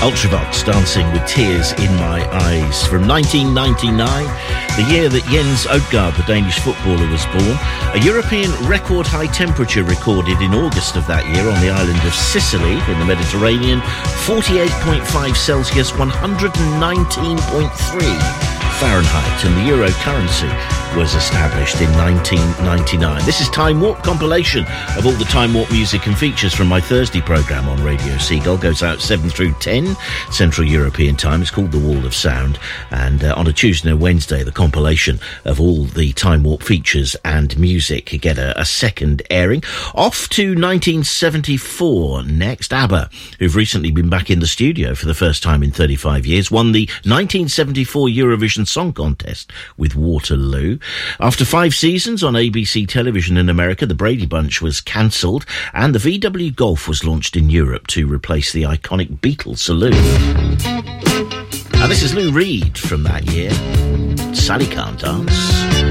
Ultravox, Dancing with Tears in My Eyes. From 1999, the year that Jens Odgaard, the Danish footballer, was born, a European record high temperature recorded in August of that year on the island of Sicily in the Mediterranean, 48.5 Celsius, 119.3 Fahrenheit, and the euro currency was established in 1999. This is Time Warp compilation of all the Time Warp music and features from my Thursday programme on Radio Seagull. Goes out 7 through 10 Central European Time. It's called The Wall of Sound. And on a Tuesday and Wednesday, the compilation of all the Time Warp features and music get a second airing. Off to 1974 next. ABBA, who've recently been back in the studio for the first time in 35 years, won the 1974 Eurovision Song Contest with Waterloo. After 5 seasons on ABC television in America, the Brady Bunch was cancelled and the VW Golf was launched in Europe to replace the iconic Beetle Saloon. Now this is Lou Reed from that year. Sally Can't Dance.